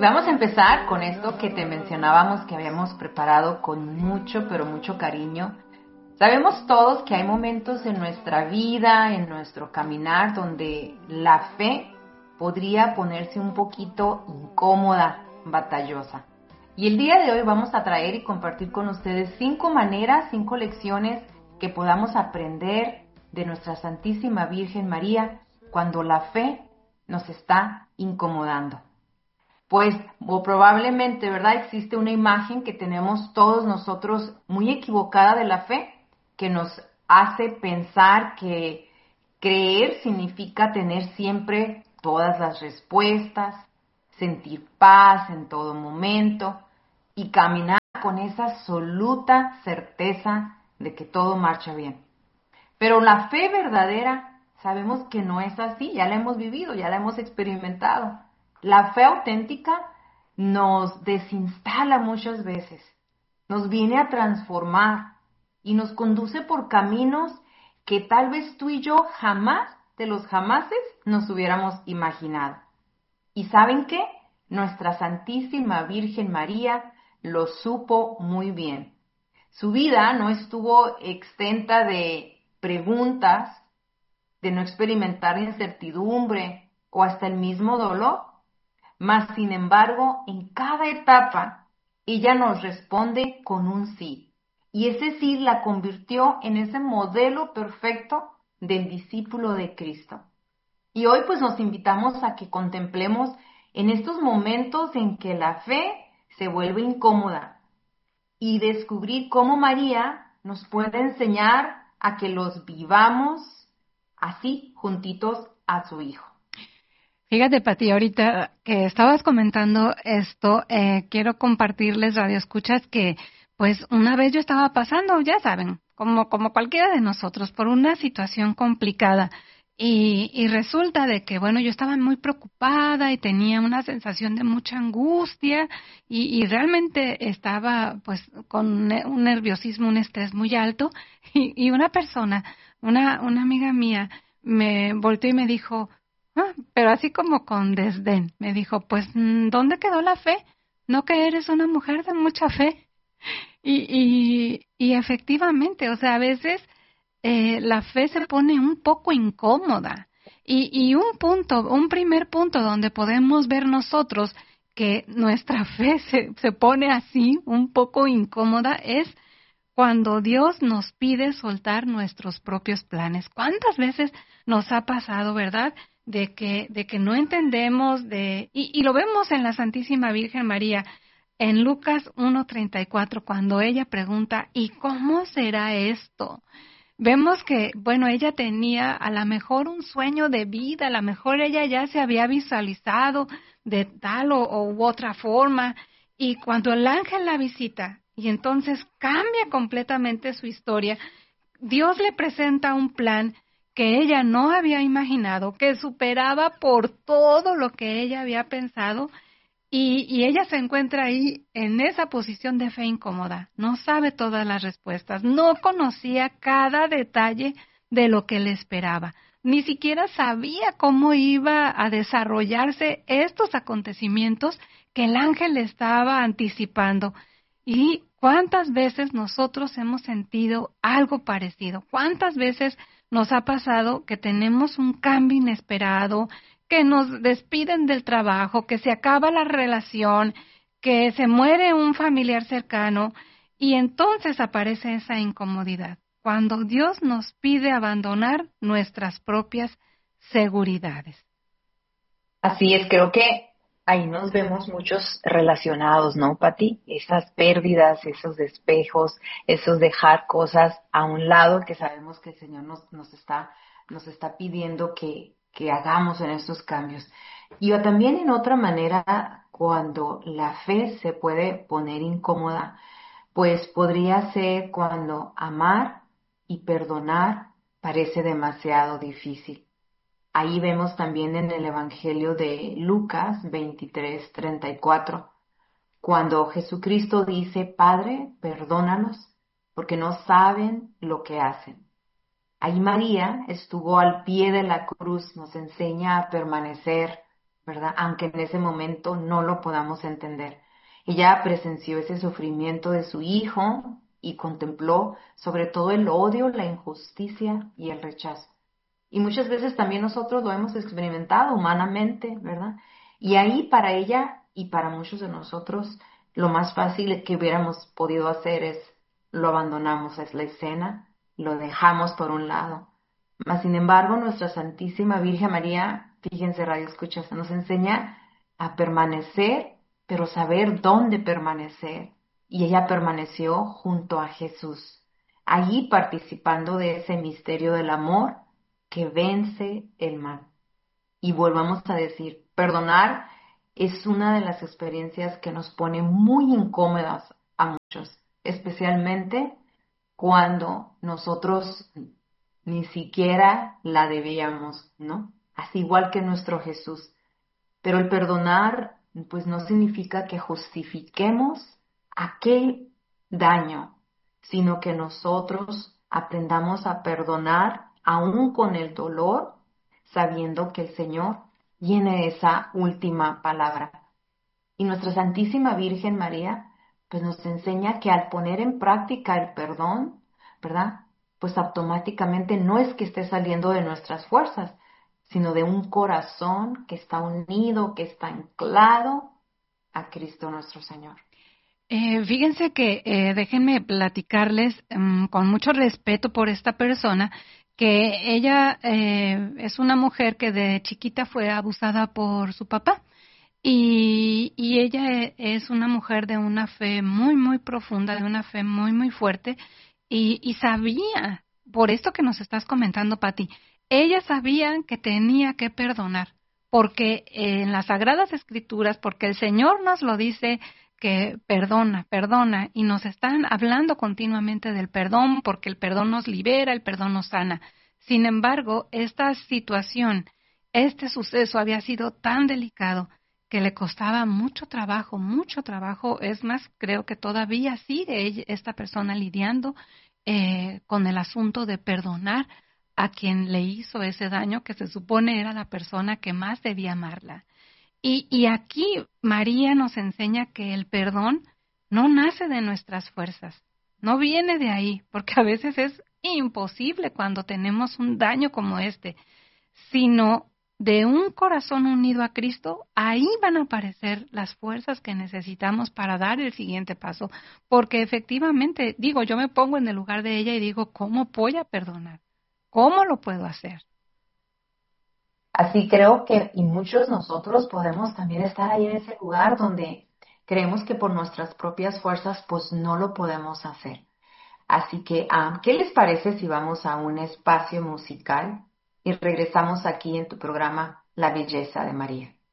vamos a empezar con esto que te mencionábamos que habíamos preparado con mucho, pero mucho cariño. Sabemos todos que hay momentos en nuestra vida, en nuestro caminar, donde la fe podría ponerse un poquito incómoda, batallosa. Y el día de hoy vamos a traer y compartir con ustedes 5 maneras, 5 lecciones que podamos aprender de nuestra Santísima Virgen María cuando la fe nos está incomodando. Pues, o probablemente, ¿verdad? Existe una imagen que tenemos todos nosotros muy equivocada de la fe, que nos hace pensar que creer significa tener siempre todas las respuestas, sentir paz en todo momento y caminar con esa absoluta certeza de que todo marcha bien. Pero la fe verdadera sabemos que no es así, ya la hemos vivido, ya la hemos experimentado. La fe auténtica nos desinstala muchas veces, nos viene a transformar y nos conduce por caminos que tal vez tú y yo jamás, de los jamases, nos hubiéramos imaginado. ¿Y saben qué? Nuestra Santísima Virgen María lo supo muy bien. Su vida no estuvo exenta de preguntas, de no experimentar incertidumbre o hasta el mismo dolor. Mas, sin embargo, en cada etapa, ella nos responde con un sí. Y ese sí la convirtió en ese modelo perfecto del discípulo de Cristo. Y hoy pues nos invitamos a que contemplemos en estos momentos en que la fe se vuelve incómoda y descubrir cómo María nos puede enseñar a que los vivamos así, juntitos a su Hijo. Fíjate, Pati, ahorita que estabas comentando esto, quiero compartirles, radioescuchas, que pues una vez yo estaba pasando, ya saben, como cualquiera de nosotros, por una situación complicada. Y resulta de que, bueno, yo estaba muy preocupada y tenía una sensación de mucha angustia y realmente estaba pues con un nerviosismo, un estrés muy alto y una persona, una amiga mía, me volteó y me dijo, pero así como con desdén, me dijo, pues, ¿dónde quedó la fe? ¿No que eres una mujer de mucha fe? Y efectivamente, o sea, a veces la fe se pone un poco incómoda. Y un primer punto donde podemos ver nosotros que nuestra fe se pone así, un poco incómoda, es cuando Dios nos pide soltar nuestros propios planes. ¿Cuántas veces nos ha pasado, verdad? De que no entendemos, y lo vemos en la Santísima Virgen María, en Lucas 1:34, cuando ella pregunta, ¿y cómo será esto? Vemos que, bueno, ella tenía a lo mejor un sueño de vida, a lo mejor ella ya se había visualizado de tal u otra forma, y cuando el ángel la visita, y entonces cambia completamente su historia, Dios le presenta un plan que ella no había imaginado, que superaba por todo lo que ella había pensado, y ella se encuentra ahí en esa posición de fe incómoda. No sabe todas las respuestas, no conocía cada detalle de lo que le esperaba, ni siquiera sabía cómo iba a desarrollarse estos acontecimientos que el ángel le estaba anticipando. ¿Y cuántas veces nosotros hemos sentido algo parecido? ¿Cuántas veces nos ha pasado que tenemos un cambio inesperado, que nos despiden del trabajo, que se acaba la relación, que se muere un familiar cercano, y entonces aparece esa incomodidad, cuando Dios nos pide abandonar nuestras propias seguridades? Así es, creo que ahí nos vemos muchos relacionados, ¿no, Pati? Esas pérdidas, esos despejos, esos dejar cosas a un lado que sabemos que el Señor nos está pidiendo que hagamos en estos cambios. Y también en otra manera, cuando la fe se puede poner incómoda, pues podría ser cuando amar y perdonar parece demasiado difícil. Ahí vemos también en el Evangelio de Lucas 23:34, cuando Jesucristo dice, Padre, perdónalos, porque no saben lo que hacen. Ahí María estuvo al pie de la cruz, nos enseña a permanecer ¿verdad? Aunque en ese momento no lo podamos entender. Ella presenció ese sufrimiento de su hijo y contempló sobre todo el odio, la injusticia y el rechazo. Y muchas veces también nosotros lo hemos experimentado humanamente, ¿verdad? Y ahí para ella y para muchos de nosotros, lo más fácil que hubiéramos podido hacer es lo abandonamos, es la escena, lo dejamos por un lado. Mas, sin embargo, nuestra Santísima Virgen María, fíjense, Radio Escuchas, nos enseña a permanecer, pero saber dónde permanecer. Y ella permaneció junto a Jesús, allí participando de ese misterio del amor que vence el mal. Y volvamos a decir, perdonar es una de las experiencias que nos pone muy incómodas a muchos, especialmente cuando nosotros ni siquiera la debíamos, ¿no? Así igual que nuestro Jesús. Pero el perdonar, pues no significa que justifiquemos aquel daño, sino que nosotros aprendamos a perdonar aún con el dolor, sabiendo que el Señor tiene esa última palabra. Y nuestra Santísima Virgen María, pues nos enseña que al poner en práctica el perdón, ¿verdad? Pues automáticamente no es que esté saliendo de nuestras fuerzas, sino de un corazón que está unido, que está anclado a Cristo nuestro Señor. Fíjense que déjenme platicarles con mucho respeto por esta persona, que ella es una mujer que de chiquita fue abusada por su papá. Y ella es una mujer de una fe muy, muy profunda, de una fe muy, muy fuerte, y sabía, por esto que nos estás comentando, Patti, ella sabía que tenía que perdonar, porque en las Sagradas Escrituras, porque el Señor nos lo dice, que perdona, perdona, y nos están hablando continuamente del perdón, porque el perdón nos libera, el perdón nos sana. Sin embargo, esta situación, este suceso había sido tan delicado que le costaba mucho trabajo, es más, creo que todavía sigue esta persona lidiando con el asunto de perdonar a quien le hizo ese daño, que se supone era la persona que más debía amarla. Y aquí María nos enseña que el perdón no nace de nuestras fuerzas, no viene de ahí, porque a veces es imposible cuando tenemos un daño como este, sino de un corazón unido a Cristo, ahí van a aparecer las fuerzas que necesitamos para dar el siguiente paso, porque efectivamente, digo, yo me pongo en el lugar de ella y digo, ¿cómo voy a perdonar? ¿Cómo lo puedo hacer? Así creo que, y muchos nosotros podemos también estar ahí en ese lugar donde creemos que por nuestras propias fuerzas pues no lo podemos hacer. Así que, ¿qué les parece si vamos a un espacio musical y regresamos aquí en tu programa La Belleza de María?